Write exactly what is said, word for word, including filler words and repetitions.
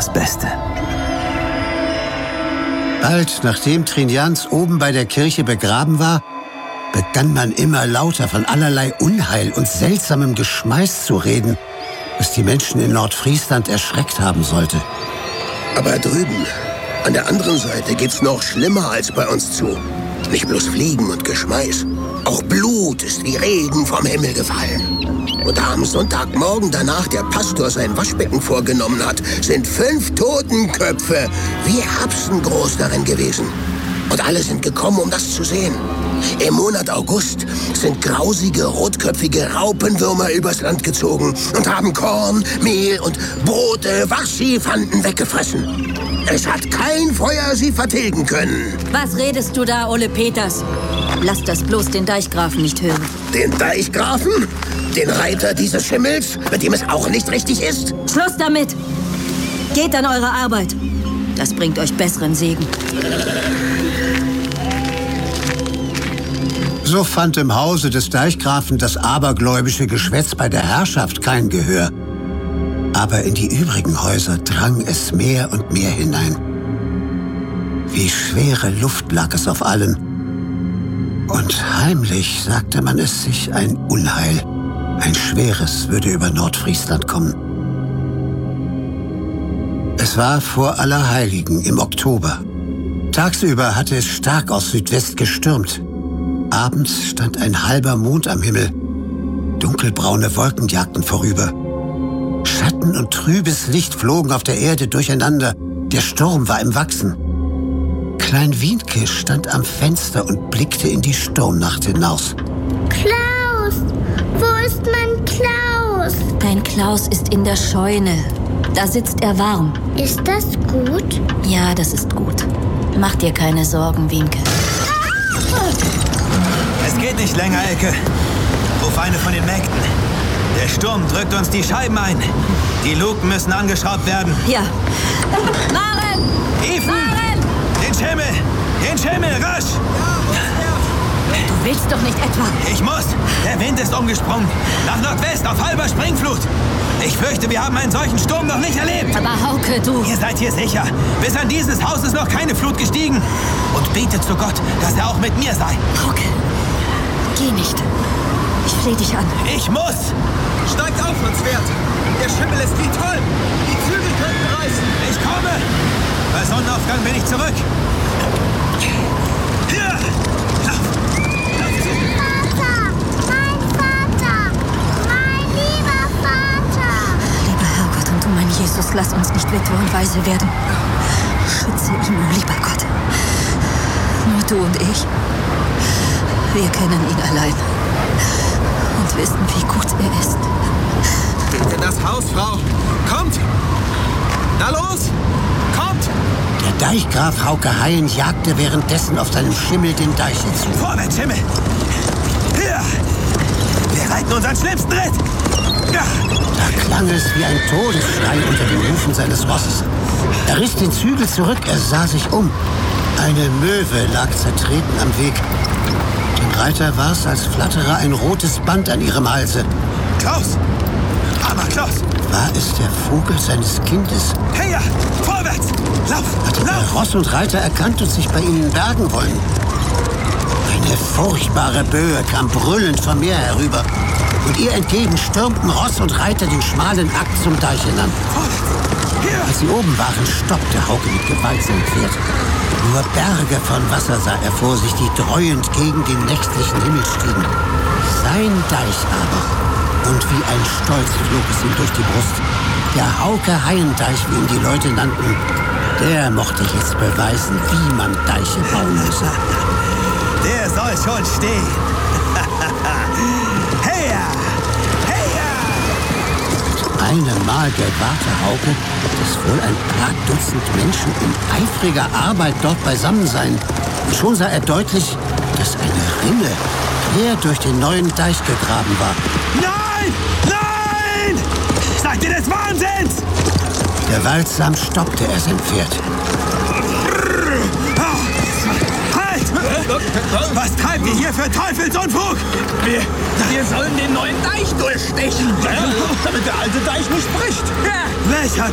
das Beste. Bald nachdem Trinjans oben bei der Kirche begraben war, begann man immer lauter von allerlei Unheil und seltsamem Geschmeiß zu reden, das die Menschen in Nordfriesland erschreckt haben sollte. Aber drüben, an der anderen Seite, geht's noch schlimmer als bei uns zu. Nicht bloß Fliegen und Geschmeiß, auch Blut ist wie Regen vom Himmel gefallen. Und da am Sonntagmorgen danach der Pastor sein Waschbecken vorgenommen hat, sind fünf Totenköpfe wie Erbsen groß darin gewesen. Und alle sind gekommen, um das zu sehen. Im Monat August sind grausige, rotköpfige Raupenwürmer übers Land gezogen und haben Korn, Mehl und Brote, was sie fanden, weggefressen. Es hat kein Feuer sie vertilgen können. Was redest du da, Ole Peters? Lass das bloß den Deichgrafen nicht hören. Den Deichgrafen? Den Reiter dieses Schimmels, mit dem es auch nicht richtig ist? Schluss damit! Geht an eure Arbeit. Das bringt euch besseren Segen. So fand im Hause des Deichgrafen das abergläubische Geschwätz bei der Herrschaft kein Gehör. Aber in die übrigen Häuser drang es mehr und mehr hinein. Wie schwere Luft lag es auf allen. Und heimlich sagte man es sich, ein Unheil, ein schweres würde über Nordfriesland kommen. Es war vor Allerheiligen im Oktober. Tagsüber hatte es stark aus Südwest gestürmt. Abends stand ein halber Mond am Himmel. Dunkelbraune Wolken jagten vorüber. Schatten und trübes Licht flogen auf der Erde durcheinander. Der Sturm war im Wachsen. Klein Wienke stand am Fenster und blickte in die Sturmnacht hinaus. Klaus! Wo ist mein Klaus? Dein Klaus ist in der Scheune. Da sitzt er warm. Ist das gut? Ja, das ist gut. Mach dir keine Sorgen, Wienke. Es geht nicht länger, Elke. Ruf eine von den Mägden. Der Sturm drückt uns die Scheiben ein. Die Luken müssen angeschraubt werden. Ja. Maren! Iven! Maren! Den Schimmel! Den Schimmel, rasch! Du willst doch nicht etwa... Ich muss! Der Wind ist umgesprungen. Nach Nordwest auf halber Springflut. Ich fürchte, wir haben einen solchen Sturm noch nicht erlebt. Aber Hauke, du... Ihr seid hier sicher. Bis an dieses Haus ist noch keine Flut gestiegen. Und betet zu Gott, dass er auch mit mir sei. Hauke, geh nicht. Ich flehe dich an. Ich muss! Steigt auf, von Schwert! Der Schimmel ist wie toll! Die Zügel könnten reißen! Ich komme! Bei Sonnenaufgang bin ich zurück. Hier! Vater! Mein Vater! Mein lieber Vater! Lieber Herrgott und du, mein Jesus, lass uns nicht Witwe und Waise werden. Schütze ihn, oh lieber Gott. Nur du und ich. Wir kennen ihn allein. Und wissen, wie gut er ist. Geht in das Haus, Frau! Kommt! Na los! Kommt! Der Deichgraf Hauke Haien jagte währenddessen auf seinem Schimmel den Deich hinzu. Vorwärts, Schimmel! Hier! Wir reiten unseren schlimmsten Ritt! Ja. Da klang es wie ein Todesschrei unter den Hufen seines Rosses. Er riss den Zügel zurück, er sah sich um. Eine Möwe lag zertreten am Weg. Dem Reiter war es, als flattere ein rotes Band an ihrem Halse. Klaus! Aber Klaus! War es der Vogel seines Kindes? Hey, ja! Vorwärts! Lauf! Hatte er Lauf! Ross und Reiter erkannt und sich bei ihnen bergen wollen? Eine furchtbare Böe kam brüllend vom Meer herüber. Und ihr entgegen stürmten Ross und Reiter den schmalen Akt zum Deich hinan. Als sie oben waren, stoppte Hauke mit Gewalt sein Pferd. Nur Berge von Wasser sah er vor sich, die dreuend gegen den nächtlichen Himmel stiegen. Sein Deich aber, und wie ein Stolz flog es ihm durch die Brust. Der Hauke-Haien-Deich, wie ihn die Leute nannten, der mochte jetzt beweisen, wie man Deiche bauen müsse. Der soll schon stehen. Hey, ja! Hey, ja! Mit einem Mal gewahrte Hauke, dass wohl ein paar Dutzend Menschen in eifriger Arbeit dort beisammen seien. Und schon sah er deutlich, dass eine Rinne quer durch den neuen Deich gegraben war. Nein! Nein! Seid ihr des Wahnsinns? Gewaltsam stoppte er sein Pferd. Halt! Was treibt ihr hier für Teufelsunfug? Wir, wir sollen den neuen Deich durchstechen, damit der alte Deich nicht bricht. Welcher